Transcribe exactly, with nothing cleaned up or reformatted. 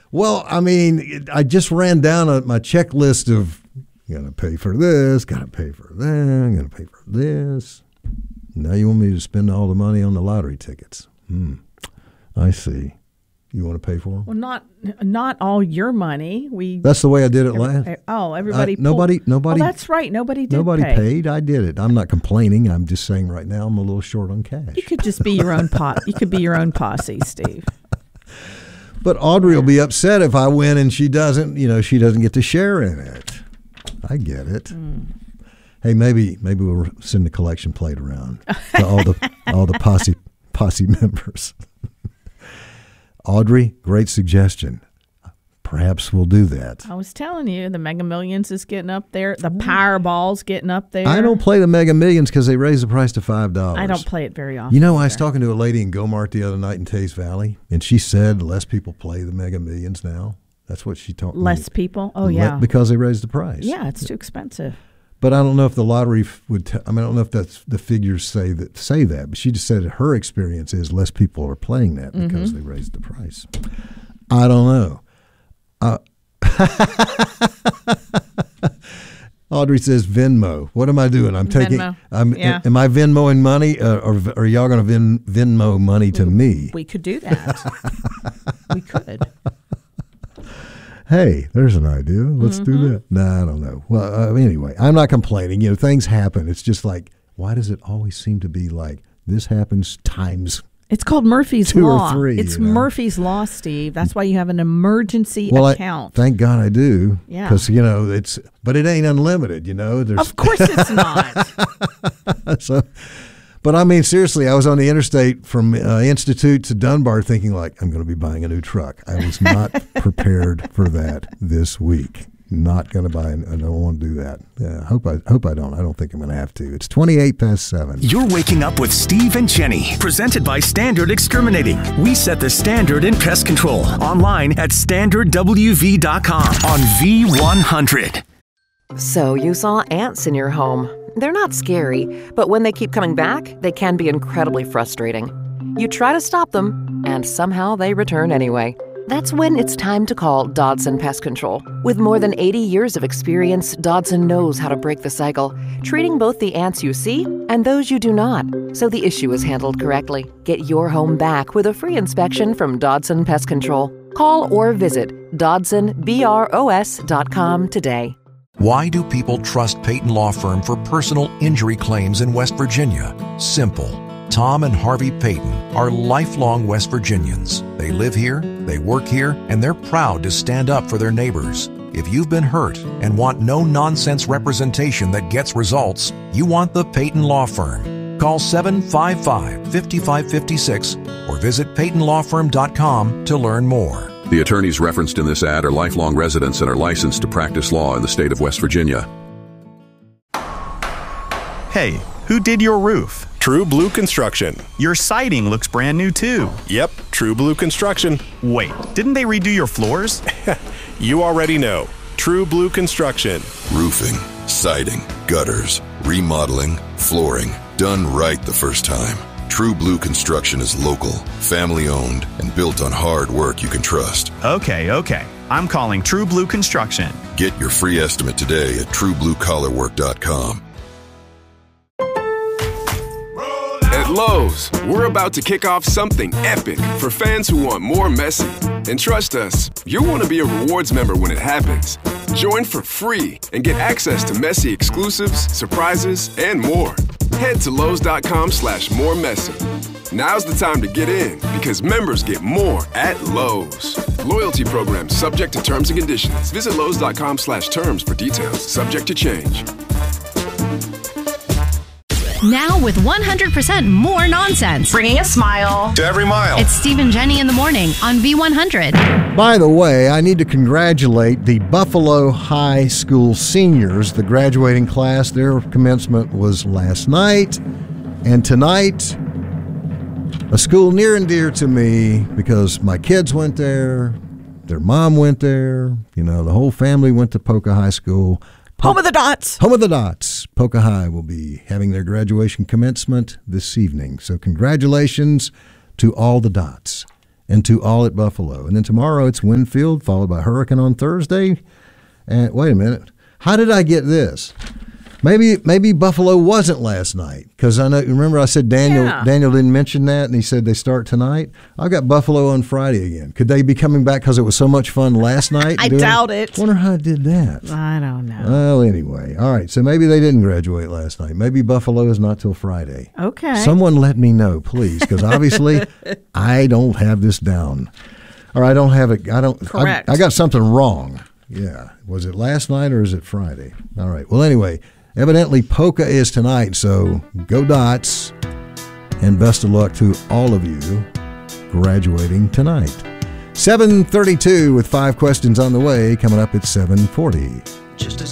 Well, I mean, it, I just ran down a, my checklist of got to pay for this, got to pay for that, got to pay for this. Now you want me to spend all the money on the lottery tickets? Hmm. I see. You want to pay for them? Well, not not all your money. We That's the way I did it every, last. Oh, everybody. I, nobody, pulled. nobody. Oh, that's right. Nobody did. Nobody pay. paid. I did it. I'm not complaining. I'm just saying right now I'm a little short on cash. You could just be your own pot. You could be your own posse, Steve. But Audrey will be upset if I win and she doesn't. You know, she doesn't get to share in it. I get it. Mm. Hey, maybe maybe we'll send the collection plate around to all the all the posse posse members. Audrey, great suggestion. Perhaps we'll do that. I was telling you, the Mega Millions is getting up there. The Powerball's getting up there. I don't play the Mega Millions because they raised the price to five dollars. I don't play it very often. You know, either. I was either. talking to a lady in Go-Mart the other night in Tays Valley, and she said less people play the Mega Millions now. That's what she told me. Less people? Oh, yeah. Because they raised the price. Yeah, it's too expensive. But I don't know if the lottery would. T- I mean, I don't know if that's the figures say that. Say that, but she just said her experience is less people are playing that because mm-hmm. they raised the price. I don't know. Uh, Audrey says Venmo. What am I doing? I'm taking. Venmo. I'm. Yeah. Am I Venmoing money, uh, or, or are y'all going to Ven, Venmo money to we, me? We could do that. We could. Hey, there's an idea. Let's mm-hmm. do that. No, nah, I don't know. Well, uh, anyway, I'm not complaining. You know, things happen. It's just like, why does it always seem to be like this happens times? It's called Murphy's two Law. Or three, it's you know? Murphy's Law, Steve. That's why you have an emergency well, account. I, thank God I do. Yeah. Because, you know, it's, but it ain't unlimited, you know. There's, of course it's not. so, but I mean, seriously, I was on the interstate from uh, Institute to Dunbar thinking like, I'm going to be buying a new truck. I was not prepared for that this week. Not going to buy. I don't want to do that. Yeah, hope I hope I don't. I don't think I'm going to have to. It's twenty-eight past seven. You're waking up with Steve and Jenny, presented by Standard Exterminating. We set the standard in pest control. Online at standard w v dot com on V one hundred. So you saw ants in your home. They're not scary, but when they keep coming back, they can be incredibly frustrating. You try to stop them, and somehow they return anyway. That's when it's time to call Dodson Pest Control. With more than eighty years of experience, Dodson knows how to break the cycle, treating both the ants you see and those you do not, so the issue is handled correctly. Get your home back with a free inspection from Dodson Pest Control. Call or visit Dodson Bros dot com today. Why do people trust Peyton Law Firm for personal injury claims in West Virginia? Simple. Tom and Harvey Peyton are lifelong West Virginians. They live here, they work here, and they're proud to stand up for their neighbors. If you've been hurt and want no-nonsense representation that gets results, you want the Peyton Law Firm. Call seven five five, five five five six or visit peyton law firm dot com to learn more. The attorneys referenced in this ad are lifelong residents and are licensed to practice law in the state of West Virginia. Hey, who did your roof? True Blue Construction. Your siding looks brand new too. Yep, True Blue Construction. Wait, didn't they redo your floors? You already know. True Blue Construction. Roofing, siding, gutters, remodeling, flooring. Done right the first time. True Blue Construction is local, family-owned, and built on hard work you can trust. Okay, okay. I'm calling True Blue Construction. Get your free estimate today at true blue collar work dot com. At Lowe's, we're about to kick off something epic for fans who want more Messi. And trust us, you'll want to be a rewards member when it happens. Join for free and get access to Messi exclusives, surprises, and more. Head to Lowe's.com slash more Messi. Now's the time to get in because members get more at Lowe's. Loyalty program subject to terms and conditions. Visit Lowe's.com slash terms for details. Subject to change. Now with one hundred percent more nonsense. Bringing a smile to every mile. It's Steve and Jenny in the morning on V one hundred. By the way, I need to congratulate the Buffalo High School seniors, the graduating class. Their commencement was last night. And tonight, a school near and dear to me because my kids went there, their mom went there, you know, the whole family went to Poca High School. Home of the Dots. Home of the Dots. Poca High will be having their graduation commencement this evening. So congratulations to all the Dots. and to all at Buffalo. And then tomorrow it's Winfield, followed by Hurricane on Thursday. And wait a minute. How did I get this? Maybe maybe Buffalo wasn't last night, because I know. Remember I said Daniel Yeah. Daniel didn't mention that, and he said they start tonight. I've got Buffalo on Friday again. Could they be coming back because it was so much fun last night? I doing doubt it. Wonder how I did that. I don't know. Well, anyway, all right. So maybe they didn't graduate last night. Maybe Buffalo is not till Friday. Okay. Someone let me know, please, because obviously I don't have this down, or I don't have it. I don't. Correct. I, I got something wrong. Yeah. Was it last night or is it Friday? All right. Well, anyway, evidently Polka is tonight, so go Dots, and best of luck to all of you graduating tonight. seven thirty-two with five questions on the way, coming up at seven forty. Just a